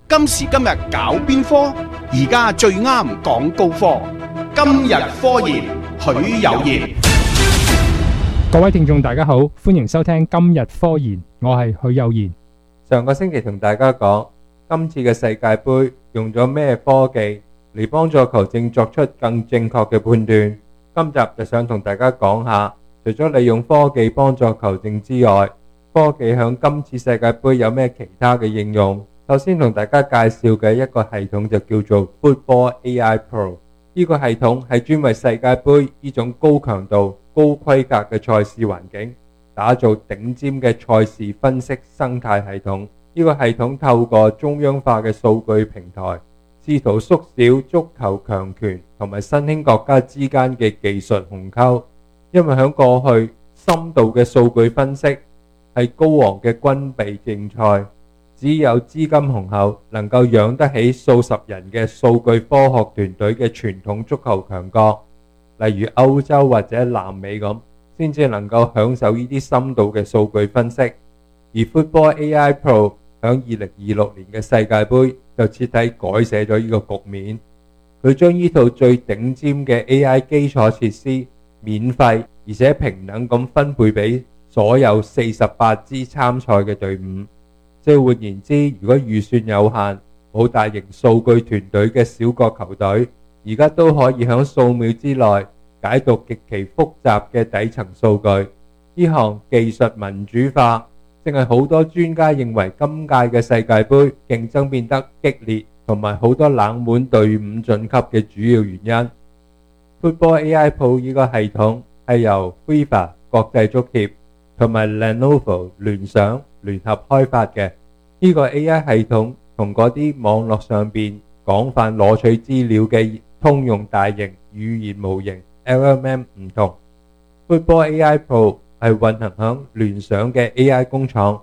今時今日搞邊科？而家最啱講高科。今日科研，許有業。 各位聽眾大家好，歡迎收聽今日科研，我係許有賢。 上個星期同大家講，今次嘅世界盃用咗咩科技嚟幫助球證作出更正確嘅判斷。今集就想同大家講下，除咗利用科技幫助球證之外，科技響今次世界盃有咩其他嘅應用。首先同大家介紹嘅一個系統就叫做 Football AI Pro。呢個系統係專為世界盃呢種高強度、高規格嘅賽事環境打造頂尖嘅賽事分析生態系統。呢個系統透過中央化嘅數據平台，試圖縮小足球強權同埋新興國家之間嘅技術鴻溝。因為喺過去，深度嘅數據分析係高昂嘅軍備競賽，只有資金雄厚，能夠養得起數十人嘅數據科學團隊嘅傳統足球強國，例如歐洲或者南美咁，先至能夠享受呢啲深度嘅數據分析。而 Football AI Pro 響2026年嘅世界盃就徹底改寫咗呢個局面。佢將呢套最頂尖嘅 AI 基礎設施免費而且平等咁分配俾所有48支參賽嘅隊伍。即係換言之，如果預算有限，冇大型數據團隊嘅小國球隊，而家都可以喺數秒之內解讀極其複雜嘅底層數據。呢項技術民主化正係好多專家認為今屆嘅世界盃競爭變得激烈，同埋好多冷門隊伍晉級嘅主要原因。Football AI Pro 呢個系統係由 FIFA 國際足協同埋 Lenovo 聯想聯合開發嘅。呢個 AI 系統同嗰啲網絡上邊廣泛攞取資料嘅通用大型語言模型 LLM 唔同。Football AI Pro 係運行響聯想嘅 AI 工廠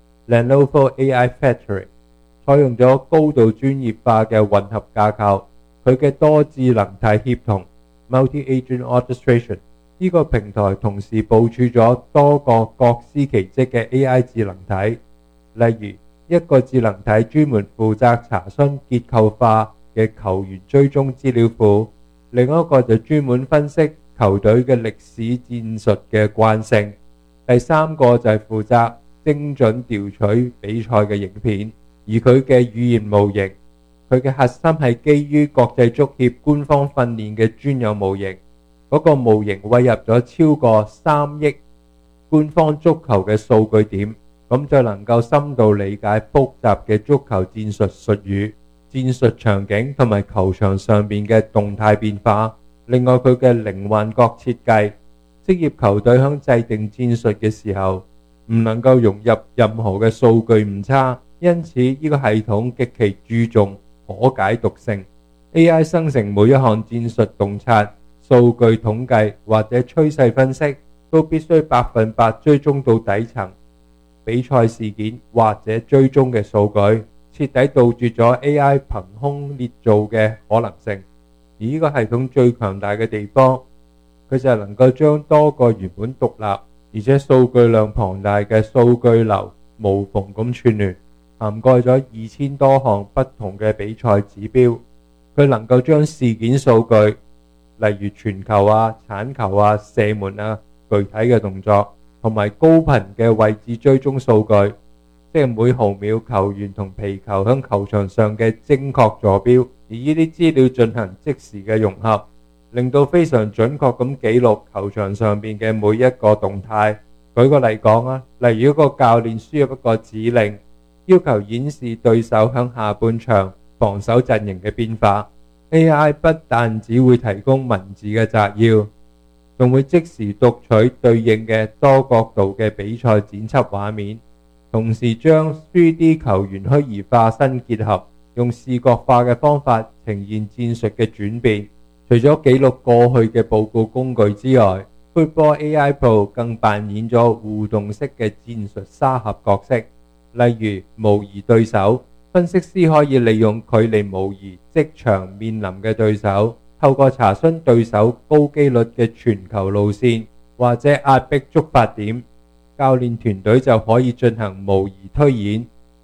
Lenovo AI Factory， 採用咗高度專業化嘅混合架構。佢嘅多智能體協同 Multi-Agent Orchestration 呢個平台同時部署咗多個各司其職嘅 AI 智能體，例如一個智能體專門負責查詢結構化嘅球員追蹤資料庫，另一個就專門分析球隊嘅歷史戰術嘅慣性，第三個就係負責精準調取比賽嘅影片。而佢嘅語言模型，佢嘅核心係基於國際足協官方訓練嘅專有模型。嗰個模型餵入咗超過3億官方足球嘅數據點，咁就能夠深度理解複雜嘅足球戰術術語、戰術場景同埋球場上邊嘅動態變化。另外佢嘅零幻覺設計，職業球隊響制定戰術嘅時候唔能夠融入任何嘅數據誤差，因此呢個系統極其注重可解讀性。 AI 生成每一項戰術洞察、數據統計或者趨勢分析都必須100%追蹤到底層比賽事件或者追蹤嘅數據，徹底杜絕咗 AI 憑空捏造嘅可能性。而呢個系統最強大嘅地方，佢就係能夠將多個原本獨立而且數據量龐大嘅數據流無縫咁串聯，涵蓋咗2000多項不同嘅比賽指標。佢能夠將事件數據，例如傳球啊、鏟球啊、射門啊、具體嘅動作同埋高頻嘅位置追蹤數據，即係每毫秒球員同皮球響球場上嘅精確坐標，而呢啲資料進行即時嘅融合，令到非常準確咁記錄球場上邊嘅每一個動態。舉個例講啊，例如一個教練輸入一個指令，要求顯示對手響下半場防守陣營嘅變化， AI 不但只會提供文字嘅摘要，仲會即時讀取對應嘅多角度嘅比賽剪輯畫面，同時將 3D 球員虛擬化身結合，用視覺化嘅方法呈現戰術嘅轉變。除咗記錄過去嘅報告工具之外， Football AI Pro 更扮演咗互動式嘅戰術沙盒角色，例如模擬對手。分析師可以利用距離模擬即場面臨嘅對手，透過查詢對手高機率嘅傳球路線或者壓迫觸發點，教練團隊就可以進行模擬推演，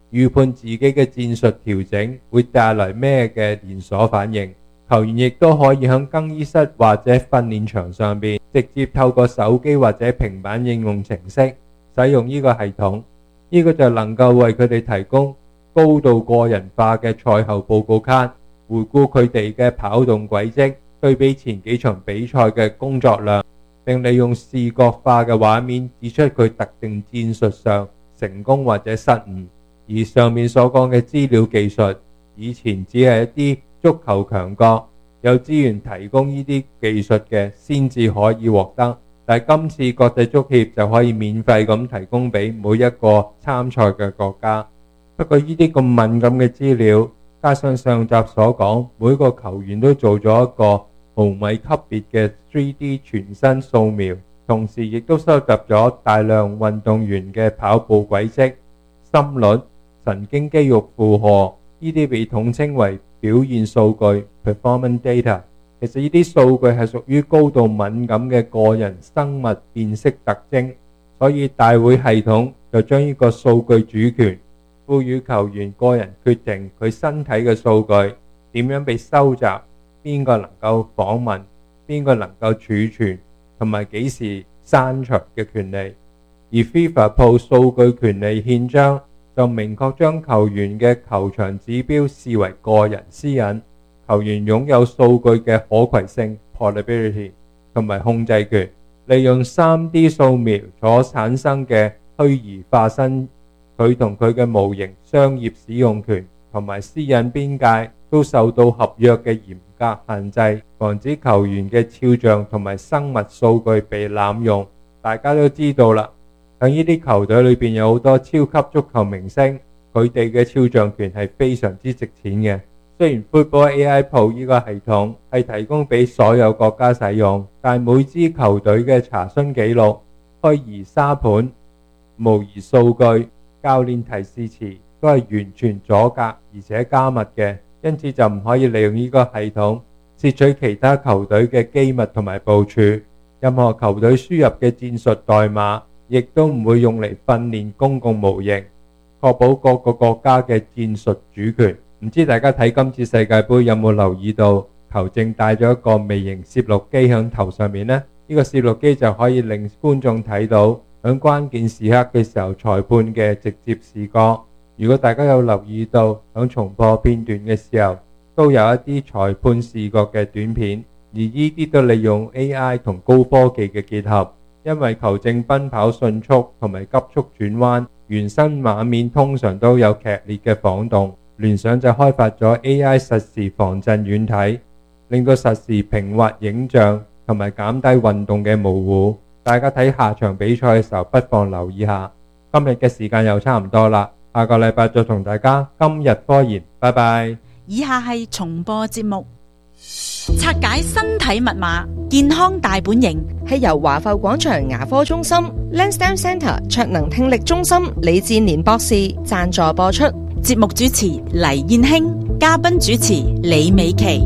預判自己嘅戰術調整會帶來咩嘅連鎖反應。球員亦都可以喺更衣室或者訓練場上邊直接透過手機或者平板應用程式使用呢個系統，呢個就能夠為佢哋提供高度個人化嘅賽後報告卡，回顧佢哋嘅跑動軌跡，對比前幾場比賽嘅工作量，並利用視覺化嘅畫面指出佢特定戰術上成功或者失誤。而上面所講嘅資料技術，以前只係一啲足球強國有資源提供呢啲技術嘅先至可以獲得，但係今次國際足協就可以免費咁提供俾每一個參賽嘅國家。不過呢啲咁敏感嘅資料，加上上集所講，每個球員都做咗一個毫米級別嘅 3D 全身掃描，同時亦都收集咗大量運動員嘅跑步軌跡、心率、神經肌肉負荷，呢啲被統稱為表現數據 performance data。 其實呢啲數據係屬於高度敏感嘅個人生物辨識特徵，所以大會系統就將呢個數據主權賦予球員個人決定佢身體嘅數據點樣被收集，邊個能夠訪問，邊個能夠儲存，同埋幾時刪除嘅權利。而 FIFA Pro 數據權利憲章就明確將球員嘅球場指標視為個人私隱，球員擁有數據嘅可攜性 portability 同埋控制權，利用 3D 掃描所產生嘅虛擬化身，佢同佢嘅模型商業使用權同埋私隱邊界都受到合約嘅嚴格限制，防止球員嘅肖像同埋生物數據被濫用。大家都知道啦，喺呢啲球隊裏邊有好多超級足球明星，佢哋嘅肖像權係非常之值錢嘅。雖然 Football AI Pro 呢個系統係提供俾所有國家使用，但每支球隊嘅查詢記錄、虛擬沙盤、模擬數據、教練提示詞都係完全阻隔而且加密嘅，因此就唔可以利用呢個系統竊取其他球隊嘅機密同埋部署。任何球隊輸入嘅戰術代碼亦都唔會用嚟訓練公共模型，確保各個國家嘅戰術主權。唔知大家睇今次世界盃有冇留意到球證戴咗一個微型攝錄機響頭上面呢？呢個攝錄機就可以令觀眾睇到響關鍵時刻嘅時候裁判嘅直接視覺。如果大家有留意到響重播片段嘅時候，都有一啲裁判視覺嘅短片，而呢啲都利用 AI 同高科技嘅結合。因為球證奔跑迅速同埋急速轉彎，原生畫面通常都有劇烈嘅晃動。聯想就開發咗 AI 實時防震軟體，令到實時平滑影像同埋減低運動嘅模糊。大家睇下場比賽嘅時候不妨留意下。今日嘅時間又差唔多啦，下個禮拜再同大家今日科研，拜拜。 以下係重播節目，拆解身體密碼，健康大本營係由華埠廣場牙科中心 Lansdowne Centre 卓能聽力中心李志年博士贊助播出。 節目主持黎燕卿，嘉賓主持李美琪。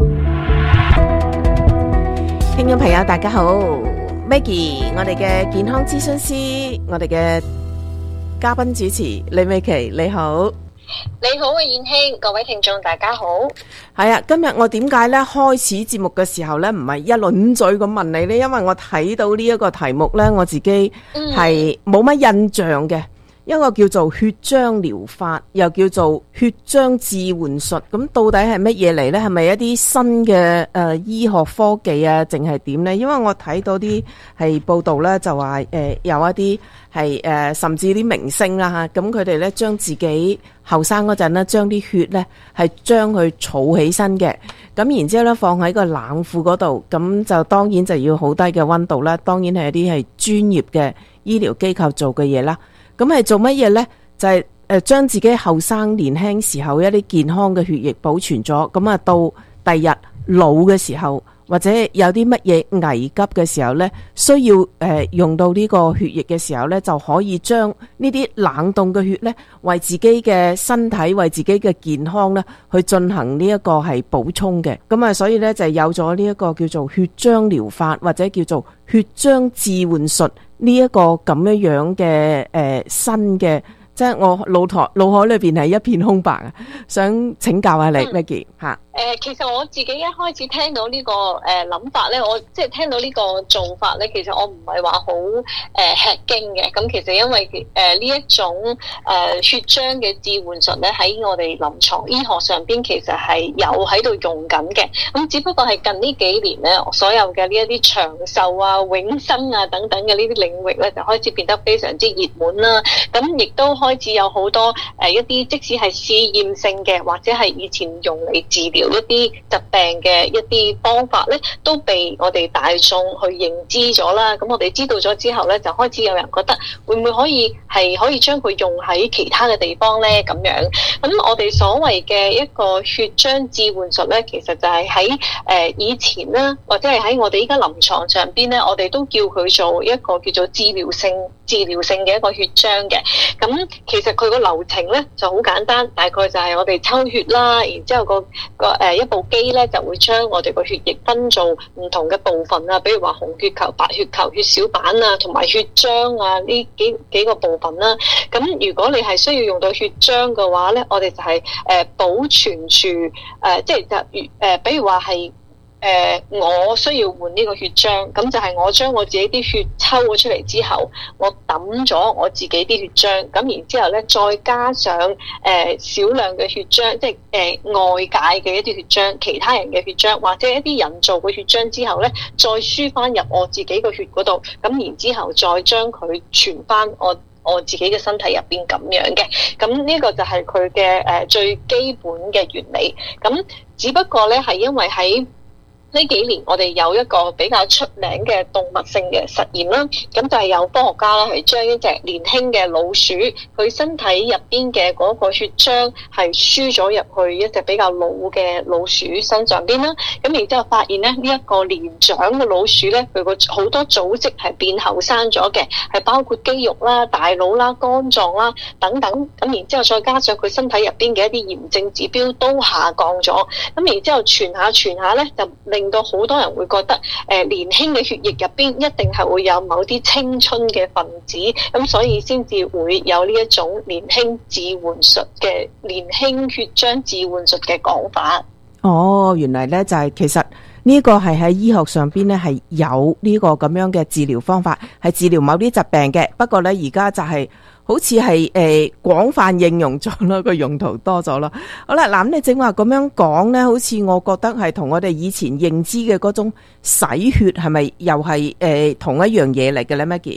聽眾朋友大家好， Maggie 我哋嘅健康諮詢師，我哋嘅嘉賓主持李美琪，你好。 你好啊，燕卿，各位聽眾大家好。 係啊，今日我點解咧開始節目嘅時候咧唔係一輪嘴咁問你呢？因為我睇到呢一個題目咧，我自己係冇乜印象嘅。一個叫做血漿療法，又叫做血漿置換術，咁到底係乜嘢嚟呢？係咪一啲新嘅醫學科技啊，定係點呢？因為我睇到啲係報道呢，就話有一啲係甚至啲明星啦嚇，咁佢哋呢將自己後生嗰陣呢，將啲血呢係將佢儲起身嘅，咁然之後呢放喺個冷庫嗰度，咁就當然就要好低嘅溫度啦，當然係一啲係專業嘅醫療機構做嘅嘢啦。咁係做乜嘢呢？就係將自己後生年輕時候一啲健康嘅血液保存咗，咁啊到第日老嘅時候，或者有啲乜嘢危急嘅時候呢，需要用到呢個血液嘅時候呢，就可以將呢啲冷凍嘅血呢，為自己嘅身體、為自己嘅健康呢，去進行呢一個係補充嘅。咁啊，所以呢，就有咗呢一個叫做血漿療法，或者叫做血漿置換術。呢一個咁樣嘅新嘅即係我腦海裏邊係一片空白啊！想請教下你 Maggie 嚇。 其實我自己一開始聽到呢個諗法咧，我即係聽到呢個做法咧，其實我唔係話好吃驚嘅。咁其實因為呢一種血漿嘅置換術咧，喺我哋臨床醫學上邊其實係有喺度用緊嘅。咁只不過係近呢幾年咧，所有嘅呢一啲長壽啊、永生啊等等嘅呢啲領域咧，就開始變得非常之熱門啦。咁亦都開始有好多一啲即使係試驗性嘅，或者係以前用嚟治療一啲疾病嘅一啲方法咧，都被我哋大眾去認知咗啦。咁我哋知道咗之後咧，就開始有人覺得會唔會可以將佢用喺其他嘅地方咧？咁樣，咁我哋所謂嘅一個血漿置換術咧，其實就係喺以前啦，或者係喺我哋依家臨床上邊咧，我哋都叫佢做一個叫做治療性嘅一個血漿嘅。咁其實佢個流程咧就好簡單，大概就係我哋抽血啦，然之後一部機咧就會將我哋個血液分做唔同嘅部分啊，比如話紅血球、白血球、血小板啊，同埋血漿啊呢幾個部分啦。咁如果你係需要用到血漿嘅話咧，我哋就係保存住即係比如話係我需要換呢個血漿，咁就係我將我自己啲血抽咗出嚟之後，我抌咗我自己啲血漿，咁然之後咧再加上少量嘅血漿，即係外界嘅一啲血漿，其他人嘅血漿或者一啲人造嘅血漿之後咧，再輸翻入我自己個血嗰度，咁然之後再將佢傳翻我自己嘅身體入邊咁樣嘅。咁呢個就係佢嘅最基本嘅原理。咁只不過咧係因為喺呢幾年我哋有一個比較出名嘅動物性嘅實驗啦，咁就係有科學家啦係將一隻年輕嘅老鼠，佢身體入邊嘅嗰個血漿係輸咗入去一隻比較老嘅老鼠身上邊啦，咁然之後發現咧呢一個年長嘅老鼠咧，佢個好多組織係變後生咗嘅，係包括肌肉啦、大腦啦、肝臟啦等等，咁然之後再加上佢身體入邊嘅一啲炎症指標都下降咗，咁然之後傳下咧就令到好多人會覺得年輕嘅血液入邊一定係會有某啲青春嘅分子，咁所以先至會有呢一種年輕置換術嘅年輕血漿置換術嘅講法。 哦，原來咧就係其實呢個係喺醫學上邊咧係有呢個咁樣嘅治療方法，係治療某啲疾病嘅。不過咧而家就係好似係廣泛應用咗咯，個用途多咗咯。好啦，嗱，你正話咁樣講咧，好似我覺得係同我哋以前認知嘅嗰種洗血係咪又係同一樣嘢嚟嘅咧 Maggie？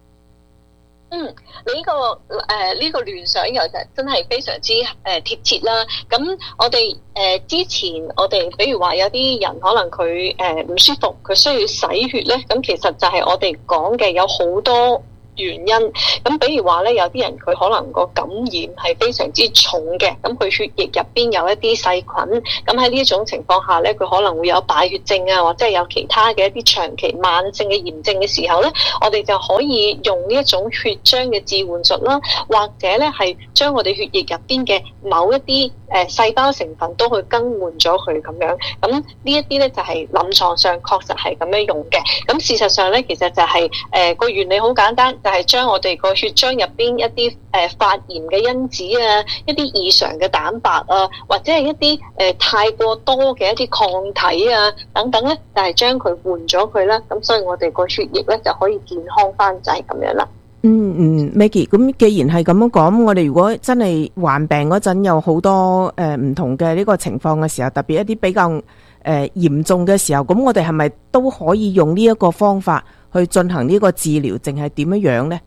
你呢個聯想又真係非常之貼切啦。咁我哋之前我哋比如話有啲人可能佢唔舒服，佢需要洗血咧，咁其實就係我哋講嘅有好多原因。咁比如話咧，有啲人佢可能個感染係非常之重嘅，咁佢血液入邊有一啲細菌，咁喺呢一種情況下咧，佢可能會有敗血症啊，或者係有其他嘅一啲長期慢性嘅炎症嘅時候咧，我哋就可以用呢一種血漿嘅置換術啦，或者咧係將我哋血液入邊嘅某一啲細胞成分都去更換咗佢咁樣。咁呢一啲咧就係臨床上確實係咁樣用嘅。咁事實上咧，其實就係個原理好簡單。就係將我哋個血漿入邊一啲發炎嘅因子啊，一啲異常嘅蛋白啊，或者係一啲太過多嘅一啲抗體啊等等咧，就係將佢換咗佢啦。咁所以我哋個血液咧就可以健康翻，就係咁樣啦。 Maggie， 咁既然係咁樣講，我哋如果真係患病嗰陣有好多唔同嘅呢個情況嘅時候，特別一啲比較嚴重嘅時候，咁我哋係咪都可以用呢一個方法去進行呢個治療，定係點樣呢？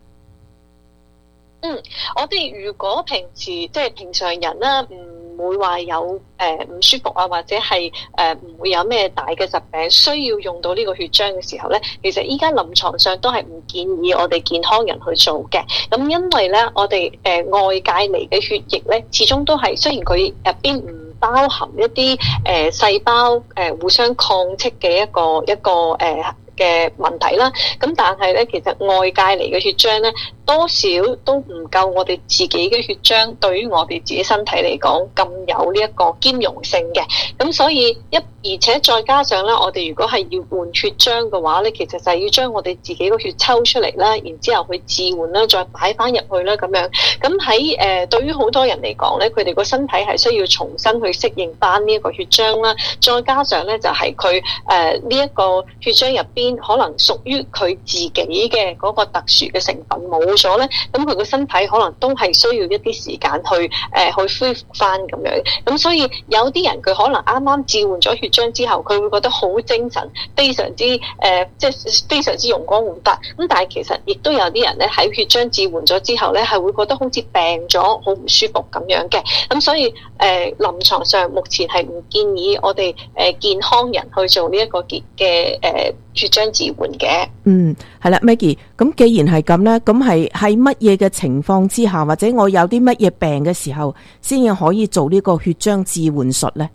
我哋如果平時即係平常人啦，唔會話有唔舒服啊，或者係唔會有咩大嘅疾病需要用到呢個血漿嘅時候咧，其實依家臨床上都係唔建議我哋健康人去做嘅。咁因為咧，我哋外界嚟嘅血液咧，始終都係雖然佢入邊唔包含一啲細胞互相抗斥嘅一個嘅問題啦。咁但係咧，其實外界嚟嘅血漿咧，多少都唔夠我哋自己嘅血漿對於我哋自己身體嚟講咁有呢一個兼容性嘅。咁所以而且再加上咧，我哋如果係要換血漿嘅話咧，其實就係要將我哋自己個血抽出嚟啦，然之後去置換啦，再擺翻入去啦咁樣。咁喺對於好多人嚟講咧，佢哋個身體係需要重新去適應翻呢一個血漿啦。再加上咧，就係佢呢一個血漿入邊可能屬於佢自己嘅嗰個特殊嘅成分冇咗咧，咁佢個身體可能都係需要一啲時間去恢復翻咁樣。咁所以有啲人佢可能啱啱置換咗血漿之後，佢會覺得好精神，非常之即係非常之容光煥發。咁但係其實亦都有啲人咧喺血漿置換咗之後咧，係會覺得好似病咗，好唔舒服咁樣嘅。咁所以臨床上目前係唔建議我哋健康人去做呢一個嘅血漿置換嘅。 係啦 Maggie， 咁既然係咁咧，咁係喺乜嘢嘅情況之下，或者我有啲乜嘢病嘅時候，先至可以做呢個血漿置換術咧？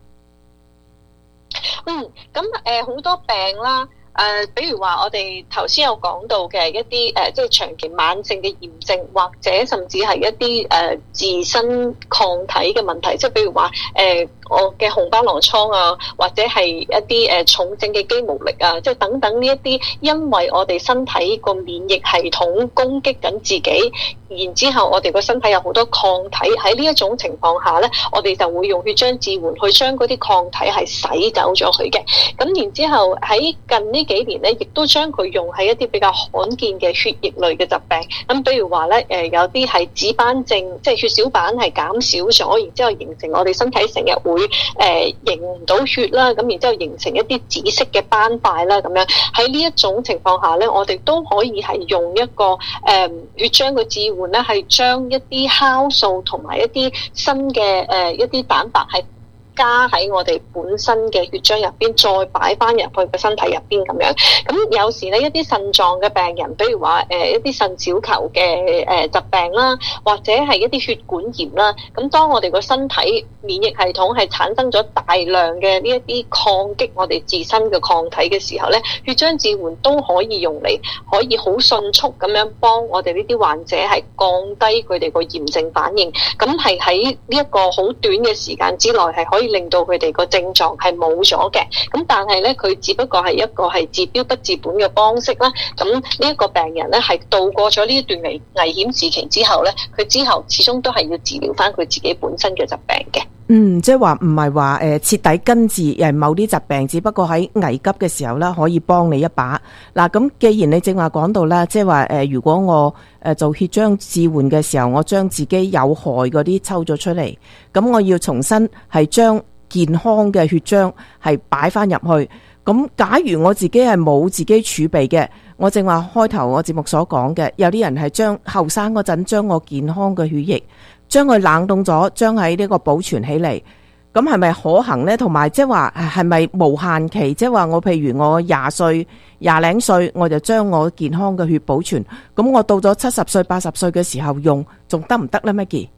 咁好多病啦。比如話我哋頭先有講到嘅一啲即係長期慢性嘅炎症，或者甚至係一啲自身抗體嘅問題，即係比如話我嘅紅斑狼瘡啊，或者係一啲重症嘅肌無力啊，即係等等呢一啲，因為我哋身體個免疫系統攻擊緊自己，然之後我哋個身體有好多抗體，喺呢一種情況下咧，我哋就會用血漿置換去將嗰啲抗體係洗走咗佢嘅。咁然之後喺近呢幾年咧，亦都將佢用喺一啲比較罕見嘅血液類嘅疾病。咁比如話咧，有啲係紫斑症，即係血小板係減少咗，然之後形成我哋身體成日會凝唔到血啦，咁然之後形成一啲紫色嘅斑塊啦，咁樣喺呢一種情況下咧，我哋都可以係用一個血漿嘅置換咧，係將一啲酵素同埋一啲新嘅一啲蛋白係加喺我哋本身嘅血漿入邊，再擺翻入去個身體入邊咁樣。咁有時咧，一啲腎臟嘅病人，比如話一啲腎小球嘅疾病啦，或者係一啲血管炎啦，咁當我哋個身體免疫系統係產生咗大量嘅呢一啲抗擊我哋自身嘅抗體嘅時候咧，血漿置換都可以用嚟，可以好迅速咁樣幫我哋呢啲患者係降低佢哋個炎症反應。咁係喺呢一個好短嘅時間之內係可以令到佢哋個症狀係冇咗嘅。咁但係咧，佢只不過係一個係治標不治本嘅方式啦。咁呢一個病人咧係度過咗呢一段危險時期之後咧，佢之後始終都係要治療翻佢自己本身嘅疾病嘅。 即係話唔係話徹底根治某啲疾病，只不過喺危急嘅時候啦，可以幫你一把。嗱，咁既然你正話講到啦，即係話如果我做血漿置換嘅時候，我將自己有害嗰啲抽咗出嚟，咁我要重新係將健康嘅血漿係擺翻入去。咁假如我自己係冇自己儲備嘅，我正話開頭我節目所講嘅，有啲人係將後生嗰陣將我健康嘅血液將佢冷凍咗，將喺呢個保存起嚟，咁係咪可行呢？同埋即係話係咪無限期？即係話我譬如我20歲、20零歲，我就將我健康嘅血保存，咁我到咗70歲、80歲嘅時候用，仲得唔得呢？Maggie？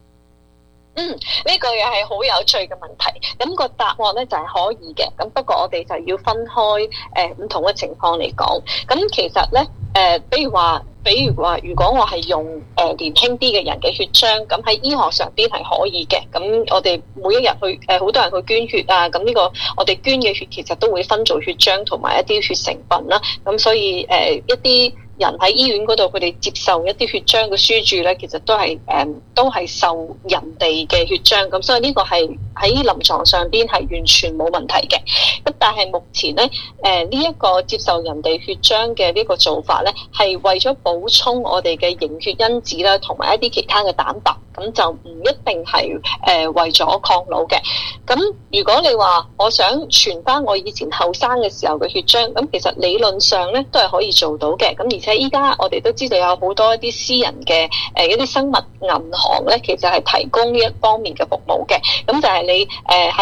呢個又係好有趣嘅問題。咁個答案咧就係可以嘅。咁不過我哋就要分開唔同嘅情況嚟講。咁其實咧比如話，如果我係用年輕啲嘅人嘅血漿，咁喺醫學上邊係可以嘅。咁我哋每一日去好多人去捐血啊。咁呢個我哋捐嘅血其實都會分做血漿同埋一啲血成分啦。咁所以一啲人喺醫院嗰度，佢哋接受一啲血漿嘅輸注咧，其實都係受人哋嘅血漿，咁所以呢個係喺臨床上邊係完全冇問題嘅。咁但係目前咧，呢一個接受人哋血漿嘅呢個做法咧，係為咗補充我哋嘅凝血因子啦，同埋一啲其他嘅蛋白，咁就唔一定係為咗抗老嘅。咁如果你話我想傳翻我以前後生嘅時候嘅血漿，咁其實理論上咧都係可以做到嘅。咁而且依家我哋都知道有好多一啲私人嘅一啲生物銀行咧，其實係提供呢一方面嘅服務嘅。咁就係你喺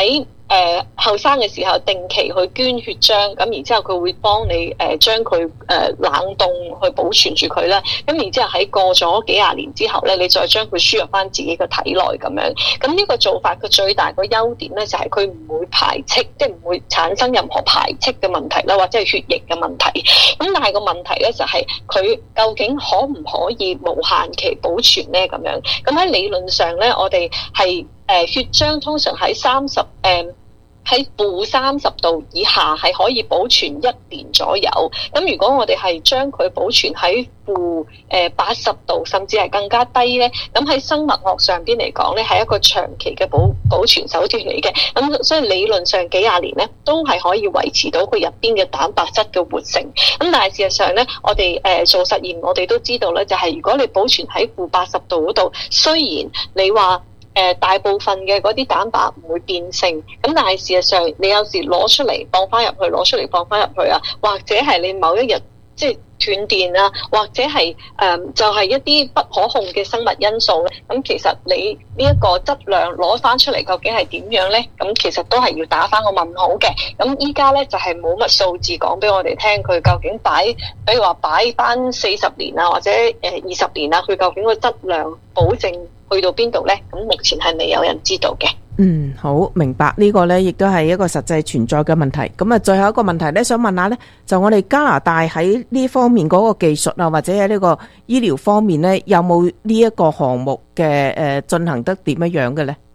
後生嘅時候定期去捐血漿，咁然之後佢會幫你將佢冷凍去保存住佢啦。咁然之後喺過咗幾廿年之後咧，你再將佢輸入翻自己嘅體內咁樣。咁呢個做法佢最大個優點咧就係佢唔會排斥，即係唔會產生任何排斥嘅問題啦，或者係血液嘅問題。咁但係個問題咧就係佢究竟可唔可以無限期保存咧咁樣？咁喺理論上咧，我哋係血漿通常喺喺-30度以下係可以保存1年左右。咁如果我哋係將佢保存喺-80度甚至係更加低咧，咁喺生物學上邊嚟講咧係一個長期嘅保存手段嚟嘅。咁所以理論上幾廿年咧都係可以維持到佢入邊嘅蛋白質嘅活性。咁但係事實上咧，我哋做實驗我哋都知道咧，就係如果你保存喺-80度嗰度，雖然你話大部分嘅嗰啲蛋白唔會變性，咁但係事實上你有時攞出嚟放翻入去，攞出嚟放翻入去啊，或者係你某一日即係斷電啊，或者係就係一啲不可控嘅生物因素咧，咁其實你呢一個質量攞翻出嚟究竟係點樣咧？咁其實都係要打翻個問號嘅。咁依家咧就係冇乜數字講俾我哋聽，佢究竟比如話擺翻40年啊，或者20年啊，佢究竟個質量保證去到邊度呢？咁目前係未有人知道嘅。 好明白呢個呢，亦都係一個實際存在嘅問題。咁啊，最後一個問題呢，想問下呢，就我哋加拿大喺呢方面嗰個技術啊，或者喺呢個醫療方面呢，有冇呢一個項目嘅進行得點樣嘅呢？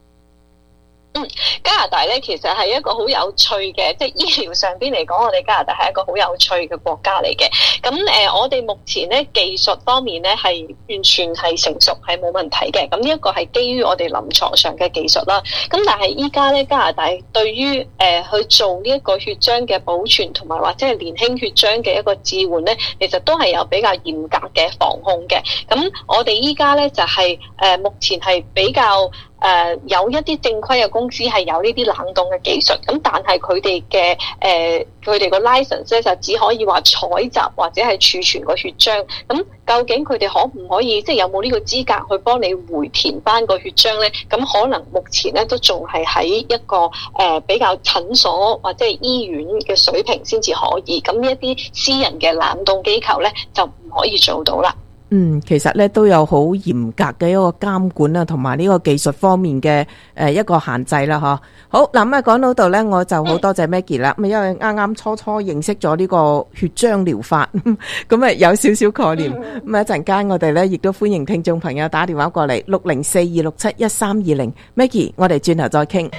加拿大咧其實係一個好有趣嘅，即係醫療上邊嚟講，我哋加拿大係一個好有趣嘅國家嚟嘅。咁我哋目前咧技術方面咧係完全係成熟，係冇問題嘅。咁呢一個係基於我哋臨床上嘅技術啦。咁但係依家咧加拿大對於去做呢一個血漿嘅保存同埋或者係年輕血漿嘅一個置換咧，其實都係有比較嚴格嘅防控嘅。咁我哋依家咧就係目前係比較有一啲正規嘅公司係有呢啲冷凍嘅技術，咁但係佢哋個 license 咧就只可以話採集或者係儲存個血漿。咁究竟佢哋可唔可以即係有冇呢個資格去幫你回填翻個血漿咧？咁可能目前咧都仲係喺一個比較診所或者係醫院嘅水平先至可以。咁呢一啲私人嘅冷凍機構咧就唔可以做到啦。 其實咧都有好嚴格嘅一個監管啊，同埋呢個技術方面嘅一個限制啦，嗬。好嗱，咁啊講到度咧，我就好多謝 Maggie 啦。咁因為啱啱初認識咗呢個血漿療法，咁啊有少少概念。咁一陣間我哋咧亦都歡迎聽眾朋友打電話過嚟6042671320。Maggie， 我哋轉頭再傾。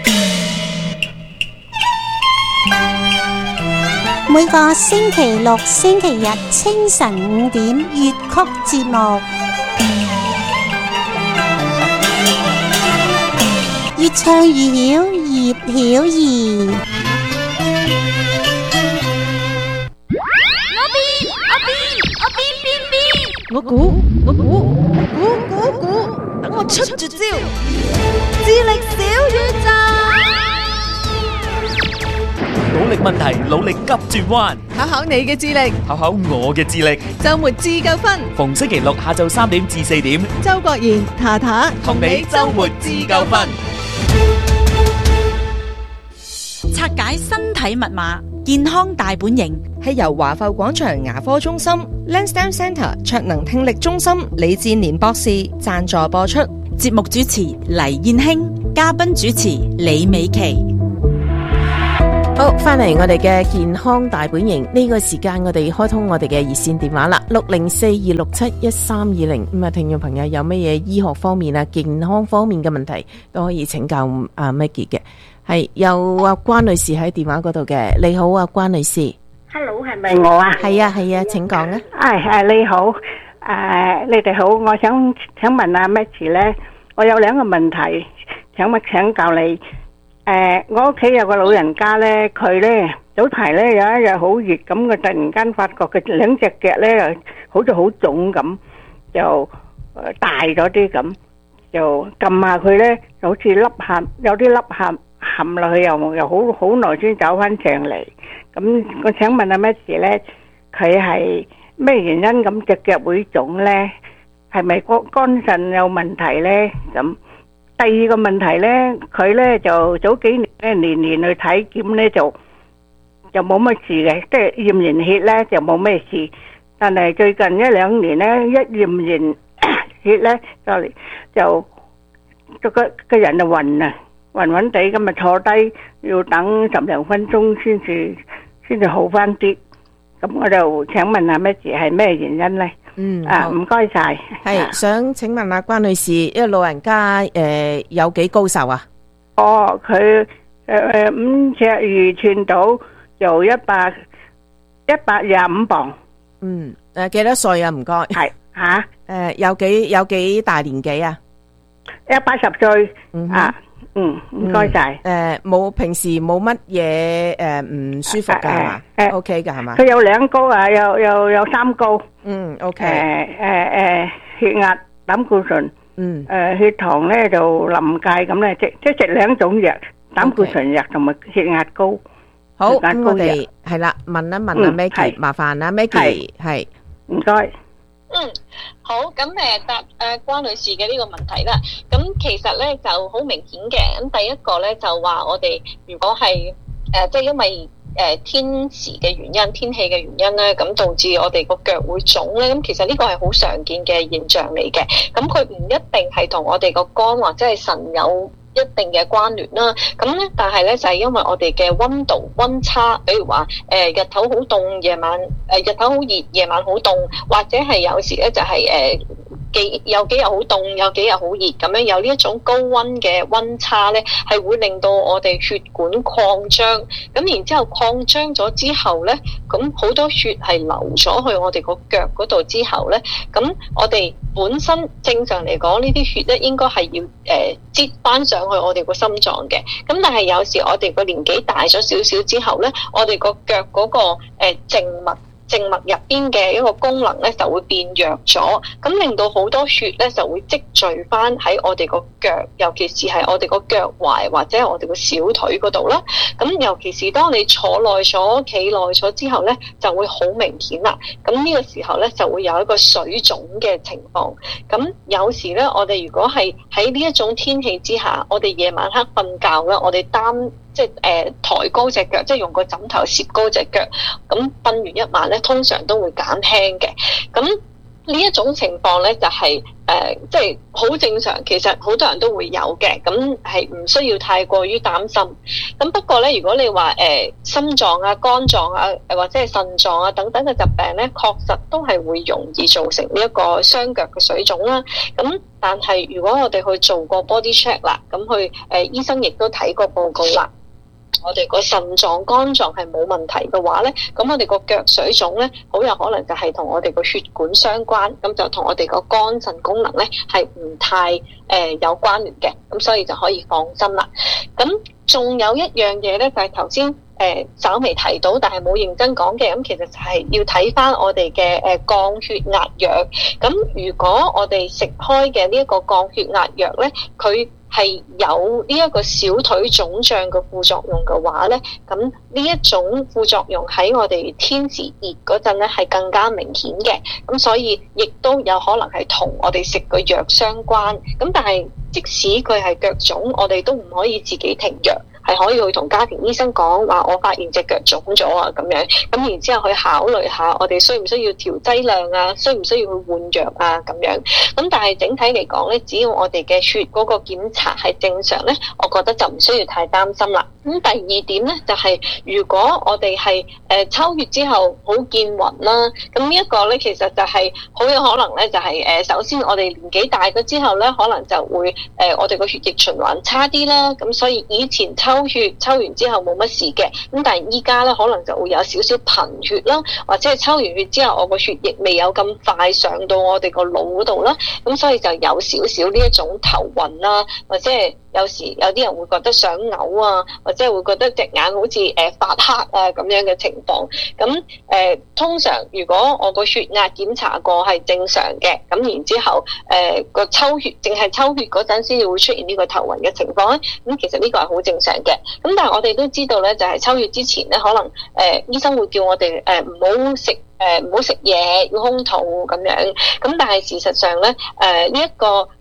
每個星期六、星期日清晨5點粵曲節目，越唱越曉，葉曉儀。 我估，等我出絕招，智力小宇宙。 努力問題，努力急轉彎， 考考你嘅智力， 考考我嘅智力。 周末自救分， 逢星期六下晝3點至4點， 周國賢、塔塔同你周末自救分。 拆解身體密碼，健康大本營， 係由華埠廣場牙科中心、Lansdowne Centre 卓能聽力中心李志年博士贊助播出。 節目主持黎燕卿，嘉賓主持李美琪。 好，翻嚟我哋嘅健康大本營呢個時間，我哋開通我哋嘅熱線電話啦，6042671320。咁啊，聽眾朋友有乜嘢醫學方面啊、健康方面嘅問題都可以請教阿 Maggie 嘅。係有阿關女士喺電話嗰度嘅，你好啊，關女士。 Hello， 係咪我啊？ 係啊，請講啊。 你好，你哋好，我想問阿 Maggie 咧，我有2個問題，請教你。我屋企有個老人家咧，佢咧早排咧有一日好熱咁，佢突然間發覺佢2隻腳咧好似好腫咁，就大咗啲咁，就撳下佢咧，好似凹陷，有啲凹陷落去，又好耐先走翻上嚟。咁我請問阿 Maggie 咧，佢係咩原因咁隻腳會腫咧？係咪肝腎有問題咧？咁第二個問題咧，佢咧就早幾年咧年年去體檢咧就冇乜事嘅，即係驗完血咧就冇咩事。但係最近一兩年咧，一驗完血咧就個人就暈啊，暈地咁啊，坐低要等10零分鐘先至好翻啲。咁我就請問下咩事係咩原因咧？唔該晒。 係想請問下關女士，因為老人家有幾高壽啊？ 佢5尺2寸到，就125磅。 幾多歲啊？唔該。 係吓？ 有幾大年紀啊 ？80歲。唔該晒。 平時冇乜嘢唔舒服噶係嘛？OK 噶係嘛？ 佢有兩高啊，有3高。 OK。 血壓、膽固醇。血糖咧就臨界咁咧，即係食2種藥，膽固醇藥同埋血壓高。 好，咁我哋係啦，問一問阿 Maggie，麻煩啦 Maggie，係唔該。 好，咁答關女士嘅呢個問題啦。咁其實咧就好明顯嘅。咁第一個咧就話我哋如果係即係因為天時嘅原因、天氣嘅原因咧，咁導致我哋個腳會腫咧。咁其實呢個係好常見嘅現象嚟嘅。咁佢唔一定係同我哋個肝或者係腎有一定嘅關聯啦，咁咧，但係咧就係因為我哋嘅溫度溫差，比如話日頭好凍，夜晚日頭好熱，夜晚好凍，或者係有時咧就係有幾日好凍，有幾日好熱，咁樣有呢一種高溫嘅溫差咧，係會令到我哋血管擴張，咁然之後擴張咗之後咧，咁好多血係流咗去我哋個腳嗰度之後咧，咁我哋本身正常嚟講呢啲血咧應該係要擠翻上去我哋個心臟嘅，咁但係有時我哋個年紀大咗少少之後咧，我哋個腳嗰個靜脈入邊嘅一個功能咧就會變弱咗，咁令到好多血咧就會積聚翻喺我哋個腳，尤其是係我哋個腳踝或者係我哋個小腿嗰度啦。咁尤其是當你坐耐咗、企耐咗之後咧，就會好明顯啦。咁呢個時候咧就會有一個水腫嘅情況。咁有時咧，我哋如果係喺呢一種天氣之下，我哋夜晚黑瞓覺咧，我哋即係抬高隻腳，即係用個枕頭攝高隻腳，咁瞓完一晚咧，通常都會減輕嘅。咁呢一種情況咧，就係即係好正常，其實好多人都會有嘅，咁係唔需要太過於擔心。咁不過咧，如果你話心臟啊、肝臟啊，或者係腎臟啊等等嘅疾病咧，確實都係會容易造成呢一個雙腳嘅水腫啦。咁但係如果我哋去做過 body check 啦，咁去醫生亦都睇過報告啦。我哋個腎臟、肝臟係冇問題嘅話咧，咁我哋個腳水腫咧，好有可能就係同我哋個血管相關，咁就同我哋個肝腎功能咧係唔太有關聯嘅，咁所以就可以放心啦。咁仲有一樣嘢咧，就係頭先稍微提到，但係冇認真講嘅，咁其實就係要睇翻我哋嘅降血壓藥。咁如果我哋食開嘅呢一個降血壓藥咧，佢係有呢一個小腿腫脹嘅副作用嘅話咧，咁呢一種副作用喺我哋天時熱嗰陣咧係更加明顯嘅，咁所以亦都有可能係同我哋食個藥相關。咁但係即使佢係腳腫，我哋都唔可以自己停藥，係可以去同家庭醫生講話，我發現隻腳腫咗啊咁樣，咁然之後去考慮下我哋需唔需要調劑量啊，需唔需要去換藥啊咁樣。咁但係整體嚟講咧，只要我哋嘅血嗰個檢查係正常咧，我覺得就唔需要太擔心啦。咁第二點咧就係如果我哋係抽血之後好見暈啦，咁呢一個咧其實就係好有可能咧就係首先我哋年紀大咗之後咧，可能就會我哋個血液循環差啲啦，咁所以以前抽血抽完之後冇乜事嘅，咁但係依家咧可能就會有少少貧血啦，或者係抽完血之後我個血液未有咁快上到我哋個腦嗰度啦，咁所以就有少少呢一種頭暈啦，或者係有時有啲人會覺得想嘔啊，或者係會覺得隻眼好似發黑啊咁樣嘅情況。咁通常如果我個血壓檢查過係正常嘅，咁然之後個抽血淨係抽血嗰陣先至會出現呢個頭暈嘅情況咧，咁其實呢個係好正常嘅。咁但係我哋都知道咧，就係抽血之前咧，可能醫生會叫我哋唔好食嘢，要空肚咁樣。咁但係事實上咧，呢一個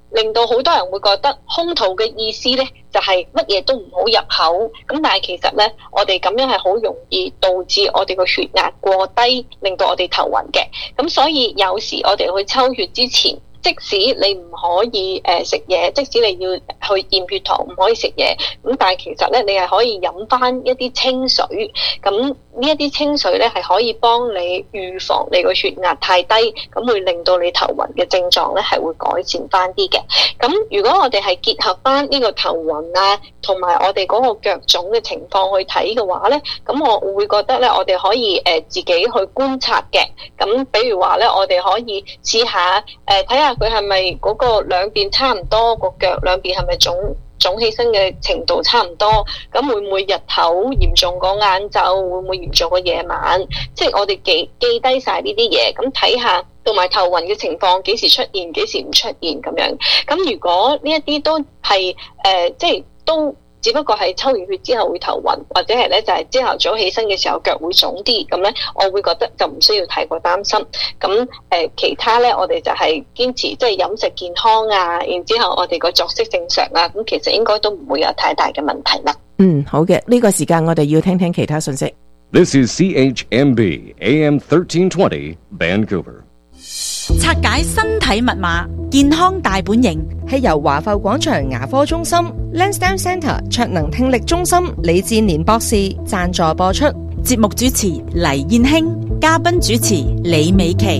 令到好多人會覺得空肚嘅意思咧就係乜嘢都唔好入口，咁但係其實咧我哋咁樣係好容易導致我哋個血壓過低，令到我哋頭暈嘅。咁所以有時我哋去抽血之前，即使你唔可以食嘢，即使你要去驗血糖唔可以食嘢，咁但係其實咧你係可以飲翻一啲清水，咁呢一啲清水咧係可以幫你預防你個血壓太低，咁會令到你頭暈嘅症狀咧係會改善翻啲嘅。咁如果我哋係結合翻呢個頭暈啊，同埋我哋嗰個腳腫嘅情況去睇嘅話咧，咁我會覺得咧我哋可以自己去觀察嘅。咁比如話咧，我哋可以試下睇下佢係咪嗰個兩邊差唔多，個腳兩邊係咪腫起身嘅程度差唔多，咁會唔會日頭嚴重過晏晝，會唔會嚴重過夜晚，即係我哋記低晒呢啲嘢，咁睇下同埋頭暈嘅情況幾時出現，幾時唔出現咁樣。咁如果呢一啲都係即係都只不過係抽完血之後會頭暈，或者係咧就係朝頭早起身嘅時候腳會腫啲，咁咧我會覺得就唔需要太過擔心。咁其他咧我哋就係堅持即係飲食健康啊，然之後我哋個作息正常啊，咁其實應該都唔會有太大嘅問題啦。 好嘅，呢個時間我哋要聽聽其他信息。 This is CHMB AM 1320 Vancouver。 拆解身體密碼，健康大本營， 係由華埠廣場牙科中心 Lansdowne Centre 卓能聽力中心李志年博士贊助播出。 節目主持黎燕卿，嘉賓主持李美琪。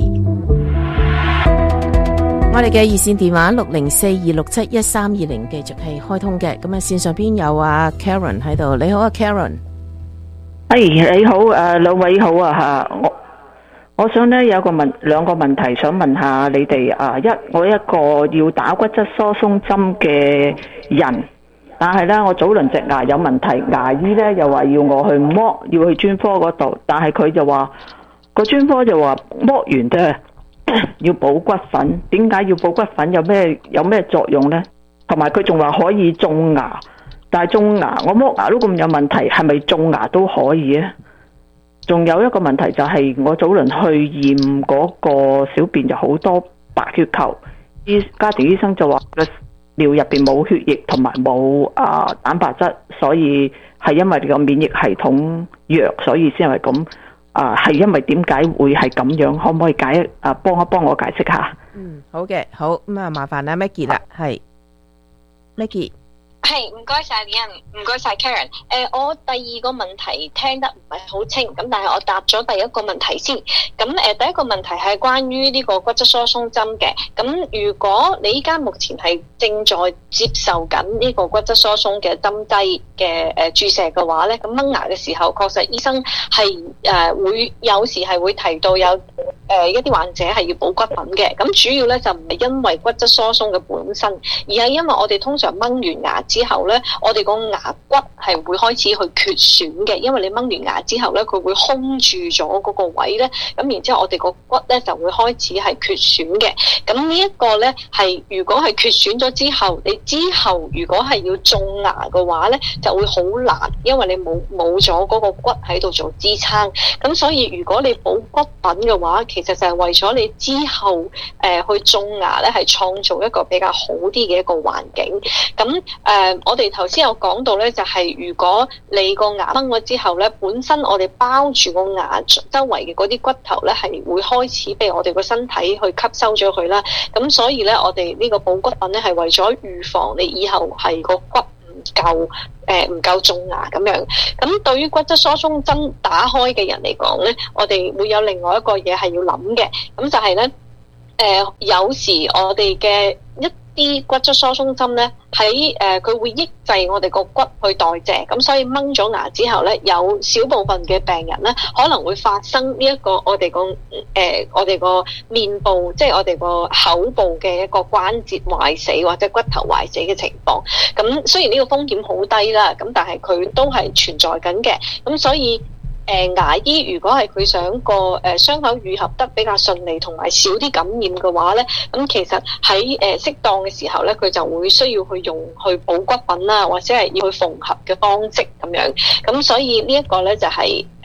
我哋嘅熱線電話604-267-1320繼續係開通嘅。咁啊，線上邊有阿 Karen 喺度。你好啊 Karen。 你好，兩位好啊。我想咧有兩個問題想問下你哋我一個要打骨質疏鬆針嘅人，但係咧我早輪隻牙有問題，牙醫咧又話要我去剝，要去專科嗰度，但係佢就話個專科就話剝完啫，要補骨粉。點解要補骨粉？有咩作用咧？同埋佢仲話可以種牙，但係種牙我剝牙都咁有問題，係咪種牙都可以啊？仲有一個問題就係我早輪去驗嗰個小便就好多白血球，家庭醫生就話個尿入邊冇血液同埋冇蛋白質，所以係因為你個免疫系統弱，所以先係咁。係因為點解會係咁樣？可唔可以幫一幫我解釋下？ 好嘅，好，咁啊，麻煩啦 Maggie 啦，係 Maggie。 係，唔該晒李恩，唔該晒 Karen。我第二個問題聽得唔係好清，咁但係我答咗第一個問題先。咁第一個問題係關於呢個骨質疏鬆針嘅。咁如果你依家目前係正在接受緊呢個骨質疏鬆嘅針劑嘅注射嘅話咧，咁掹牙嘅時候，確實醫生係會有時係會提到有一啲患者係要補骨粉嘅。咁主要咧就唔係因為骨質疏鬆嘅本身，而係因為我哋通常掹完牙之後咧，我哋個牙骨係會開始去缺損嘅，因為你掹完牙之後咧，佢會空住咗嗰個位咧，咁然之後我哋個骨咧就會開始係缺損嘅。咁呢一個咧係如果係缺損咗之後，你之後如果係要種牙嘅話咧，就會好難，因為你冇咗嗰個骨喺度做支撐。咁所以如果你補骨粉嘅話，其實就係為咗你之後去種牙咧，係創造一個比較好啲嘅一個環境。咁我哋頭先有講到咧，就係如果你個牙崩咗之後咧，本身我哋包住個牙周圍嘅嗰啲骨頭咧，係會開始被我哋個身體去吸收咗佢啦。咁所以咧，我哋呢個補骨粉咧係為咗預防你以後係個骨唔夠種牙咁樣。咁對於骨質疏鬆針打開嘅人嚟講咧，我哋會有另外一個嘢係要諗嘅。咁就係咧，有時我哋嘅啲骨質疏鬆針咧喺佢會抑制我哋個骨去代謝，咁所以掹咗牙之後咧，有少部分嘅病人咧可能會發生呢一個我哋個面部，即係我哋個口部嘅一個關節壞死或者骨頭壞死嘅情況。咁雖然呢個風險好低啦，咁但係佢都係存在緊嘅。咁所以牙醫如果係佢想個傷口愈合得比較順利同埋少啲感染嘅話咧，咁其實喺適當嘅時候咧，佢就會需要去用去補骨粉啦，或者係要去縫合嘅方式咁樣。咁所以呢一個咧就係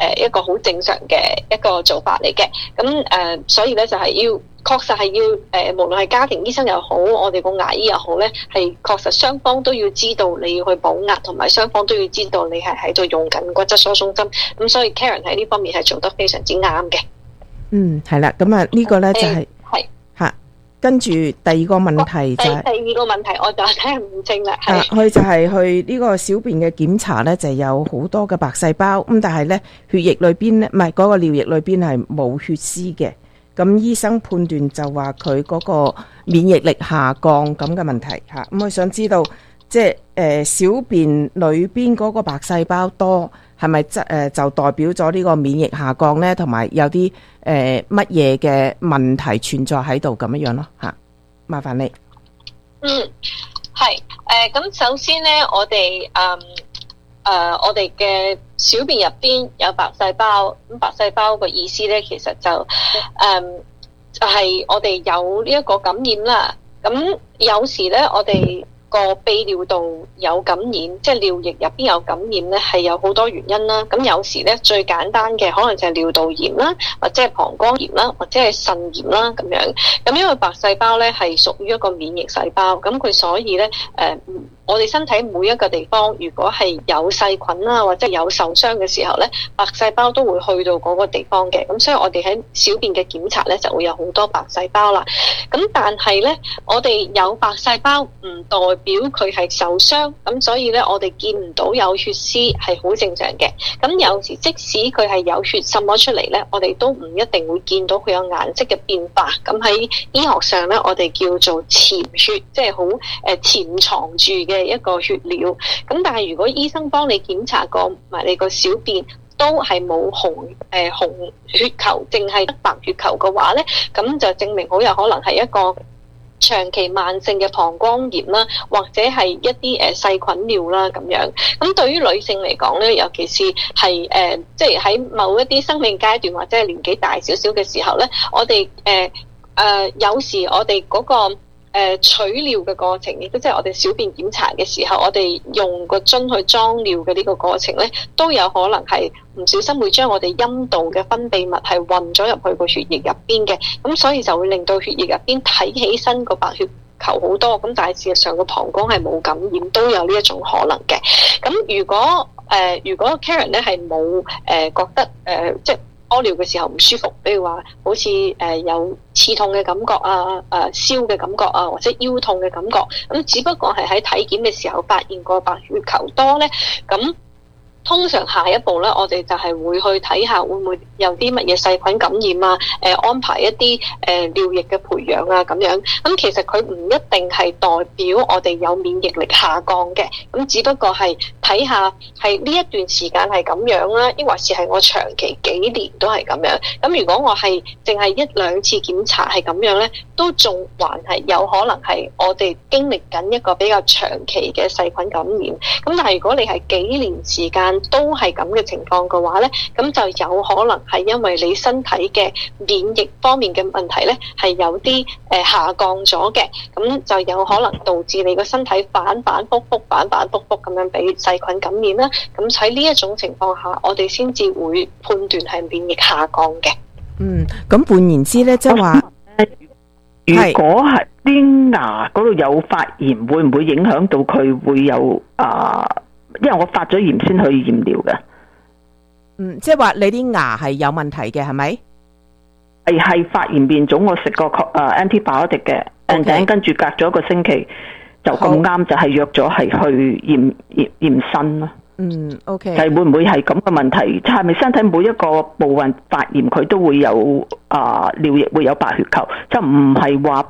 一個好正常嘅一個做法嚟嘅。咁所以咧就係要確實係要無論係家庭醫生又好，我哋個牙醫又好咧，係確實雙方都要知道你要去補牙，同埋雙方都要知道你係喺度用緊骨質疏鬆針。咁所以 Karen 喺呢方面係做得非常之啱嘅。 係啦，咁啊呢個咧就係嚇，跟住第二個問題就係第二個問題我就聽唔清啦。 佢就係去呢個小便嘅檢查咧，就有好多嘅白細胞，咁但係咧血液裏邊咧，唔係嗰個尿液裏邊係冇血絲嘅。咁醫生判斷就話佢嗰個免疫力下降咁嘅問題嚇。咁佢想知道即係小便裏邊嗰個白細胞多係咪就代表咗呢個免疫下降咧？同埋有啲乜嘢嘅問題存在喺度咁樣咯嚇？麻煩你。 係咁首先咧，我哋我哋嘅小便入邊有白細胞，咁白細胞個意思咧，其實就就係我哋有呢一個感染啦。咁有時咧，我哋個泌尿道有感染，即係尿液入邊有感染咧，係有好多原因啦。咁有時咧，最簡單嘅可能就係尿道炎啦，或者係膀胱炎啦，或者係腎炎啦咁樣。咁因為白細胞咧係屬於一個免疫細胞，咁佢所以咧我哋身體每一個地方，如果係有細菌啦，或者有受傷嘅時候咧，白細胞都會去到嗰個地方嘅。咁所以我哋喺小便嘅檢查咧，就會有好多白細胞啦。咁但係咧，我哋有白細胞唔代表佢係受傷，咁所以咧，我哋見唔到有血絲係好正常嘅。咁有時即使佢係有血滲咗出嚟咧，我哋都唔一定會見到佢有顏色嘅變化。咁喺醫學上咧，我哋叫做潛血，即係好潛藏住嘅一個血料。咁但係如果醫生幫你檢查過埋你個小便都係冇紅血球，淨係得白血球嘅話咧，咁就證明好有可能係一個長期慢性嘅膀胱炎啦，或者係一啲細菌尿啦咁樣。咁對於女性嚟講咧，尤其是係即係喺某一啲生命階段或者係年紀大少少嘅時候咧，我哋有時我哋嗰個取尿嘅過程，亦都即係我哋小便檢查嘅時候，我哋用個樽去裝尿嘅呢個過程咧，都有可能係唔小心會將我哋陰道嘅分泌物係混咗入去個血液入邊嘅。咁所以就會令到血液入邊睇起身個白血球好多，咁但係事實上個膀胱係冇感染，都有呢一種可能嘅。咁如果 Karen 咧係冇覺得即係屙尿嘅時候唔舒服，比如話好似有刺痛嘅感覺啊、燒嘅感覺啊，或者腰痛嘅感覺，咁只不過係喺體檢嘅時候發現個白血球多咧，咁通常下一步咧，我哋就係會去睇下會唔會有啲乜嘢細菌感染啊，安排一啲尿液嘅培養啊咁樣。咁其實佢唔一定係代表我哋有免疫力下降嘅，咁只不過係睇下係呢一段時間係咁樣啦，抑或是係我長期幾年都係咁樣。咁如果我係淨係一兩次檢查係咁樣咧，都仲還係有可能係我哋經歷緊一個比較長期嘅細菌感染。咁但係如果你係幾年時間都係咁嘅情況嘅話咧，咁就有可能係因為你身體嘅免疫方面嘅問題咧，係有啲下降咗嘅，咁就有可能導致你個身體反反复复咁樣俾細菌感染啦。咁喺呢一種情況下，我哋先至會判斷係免疫下降嘅。 咁換言之咧，即係話， 如果係啲牙嗰度有發炎，會唔會影響到佢會有因為我發咗炎先去驗尿嘅。 即係話你啲牙係有問題嘅，係咪？ 係發炎變腫，我食過antibiotic 嘅，跟住隔咗一個星期就咁啱就係約咗係去驗腎咯。 OK。 係會唔會係咁嘅問題？係咪身體每一個部位發炎佢都會有尿液會有白血球？就唔係話